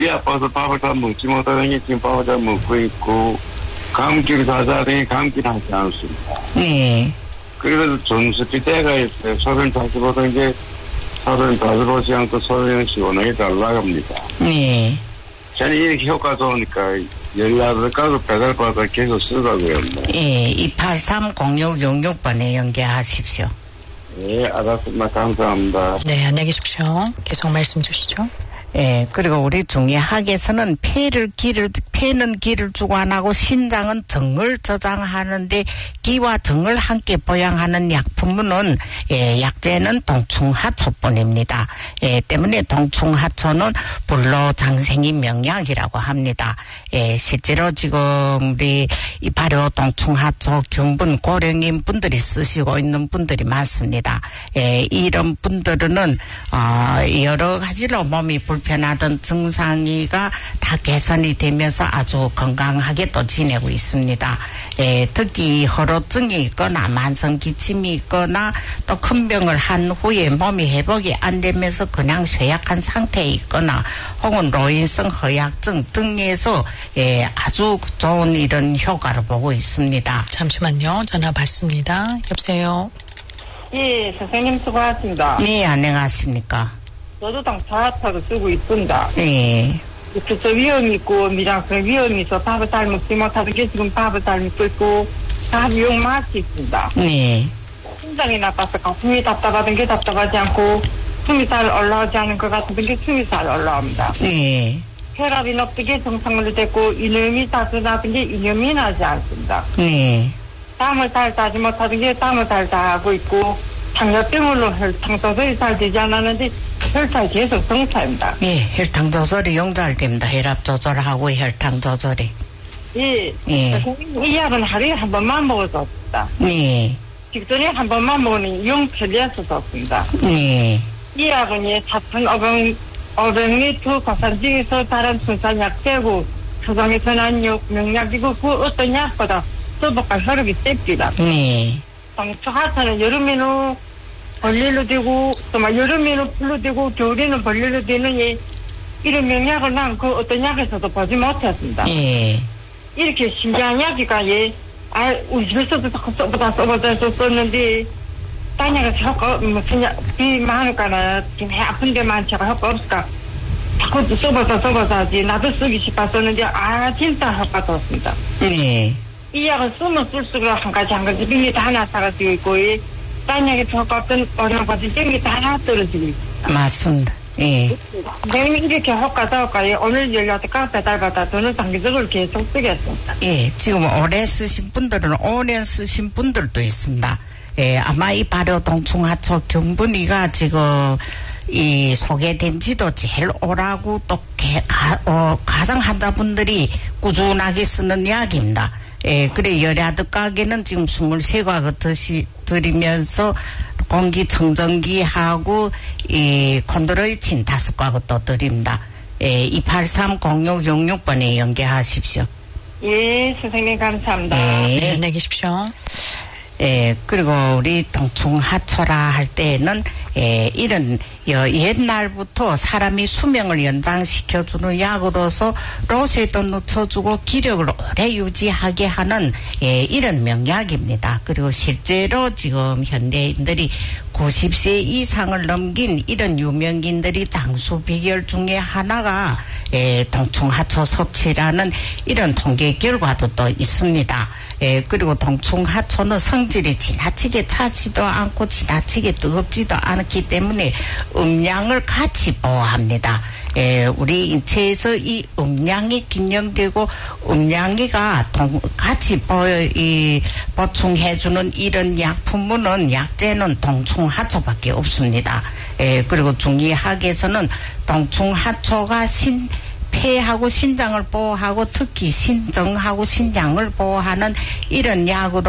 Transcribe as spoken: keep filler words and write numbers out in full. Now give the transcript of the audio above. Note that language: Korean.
비 아파서 밥을 다 먹지 못하는 게 지금 밥을 다 먹고 있고, 감기를 사자더니 감기는 하지 않습니다. 네. 그래서 전수기 때가 있어요. 소변 다시 보던 게 소변 다시 보지 않고 소변을 시원하게 잘 나갑니다. 네. 저는 이렇게 효과 좋으니까 연락을 가서 배달받아 계속 쓰라고요. 예, 이팔삼 공육육육 번에 연계하십시오. 네, 알았습니다. 감사합니다. 네, 안녕히 계십시오. 계속 말씀 주시죠. 예, 그리고 우리 중의학에서는 폐를 기를, 폐는 기를 주고 안 하고 신장은 정을 저장하는데 기와 정을 함께 보양하는 약품은 예, 약재는 동충하초뿐입니다. 예, 때문에 동충하초는 불로장생이 명약이라고 합니다. 예, 실제로 지금 우리 이 발효 동충하초 균분 고령인 분들이 쓰시고 있는 분들이 많습니다. 예, 이런 분들은 어, 여러 가지로 몸이 불 불편하던 증상이가 다 개선이 되면서 아주 건강하게 또 지내고 있습니다. 예, 특히 허로증이 있거나 만성 기침이 있거나 또 큰 병을 한 후에 몸이 회복이 안 되면서 그냥 쇠약한 상태에 있거나 혹은 노인성 허약증 등에서 예, 아주 좋은 이런 효과를 보고 있습니다. 잠시만요. 전화 받습니다. 여보세요. 예, 선생님 수고하셨습니다. 네, 안녕하십니까. 저도 동충하초를 쓰고 있습니다. 네. 그저 위험이 있고 미장성 위험이 있어 밥을 잘 먹지 못하는 게 지금 밥을 잘 먹고 있고 다 미용 맛이 있습니다. 네. 심장이 나빠서 가슴이 답답하던 게 답답하지 않고 숨이 잘 올라오지 않은 것 같은 게 숨이 잘 올라옵니다. 네. 혈압이 높은 게 정상으로 됐고 이념이 자주 나던 게 이념이 나지 않습니다. 네. 땀을 잘 따지 못하던 게 땀을 잘 따고 있고 당뇨병으로 혈당 조절이 잘 되지 않았는데 혈당이 계속 정차입니다. 예, 혈당 조절이 용달됩니다. 혈압 조절하고 혈당 조절이. 예. 예. 이 약은 하루에 한 번만 먹어도 좋습니다. 네. 직전에 한 번만 먹으니 영 편리해서 좋습니다. 네. 이 약은 예, 사천오백 리터 고산지에서 다른 순산 약재고 소장에서 난 약, 명약이고 그 어떤 약보다 소복과 혈압이 셉니다. 네. 동충하초는 여름에는 벌레로 되고 또막 여름에는 풀로 되고 겨울에는 벌레로 되는 예, 이런 명약을 난 그 어떤 약에서도 보지 못했습니다. 예. 이렇게 신기한 약이가 예, 아 우리 집에서도 써보다 써보다 썼는데 딴 약에서 효과 무슨 약, 비 많을까나 지금 해 아픈 데만 제가 효과 없을까 자꾸 써보다 써보다 하지 나도 쓰기 싶었었는데 아 진짜 효과 좋습니다. 네. 이 약은 쓰면 쓸수록 한 가지 한 가지 병이 다 하나 사라지고 있고 예. 딴 약에 효과 없던 어려운 것이 병이 다 하나 떨어지고 있습니다. 맞습니다. 예. 내가 이렇게 효과 좋을까요? 오늘 연락과 배달받아 저는 장기적으로 계속 쓰겠습니다. 예. 지금 오래 쓰신 분들은 오 년 쓰신 분들도 있습니다. 예. 아마 이 발효 동충하초 균분이가 지금 이 소개된 지도 제일 오라고 또 개, 가, 어, 가장 환자분들이 꾸준하게 쓰는 약입니다. 예, 그래, 열야득 가게는 지금 스물세 과그 드시, 드리면서 공기청정기하고, 이, 콘드로이친 다섯 과그 또 드립니다. 예, 이팔삼 공육육육 번에 연계하십시오. 예, 선생님 감사합니다. 예. 네, 안녕히 계십시오. 예, 그리고 우리 동충하초라 할 때는, 예, 이런, 여, 옛날부터 사람이 수명을 연장시켜주는 약으로서 로세도 넣어주고 기력을 오래 유지하게 하는, 예, 이런 명약입니다. 그리고 실제로 지금 현대인들이 구십 세 이상을 넘긴 이런 유명인들이 장수 비결 중에 하나가, 예, 동충하초 섭취라는 이런 통계 결과도 또 있습니다. 예, 그리고 동충하초는 성질이 지나치게 차지도 않고 지나치게 뜨겁지도 않기 때문에 음량을 같이 보호합니다. 예, 우리 인체에서 이 음량이 균형되고 음량이가 동, 같이 보, 이, 보충해주는 이런 약품은 약재는 동충하초밖에 없습니다. 예, 그리고 중의학에서는 동충하초가 신 폐하고 신장을 보호하고 특히 신정하고 신장을 보호하는 이런 약으로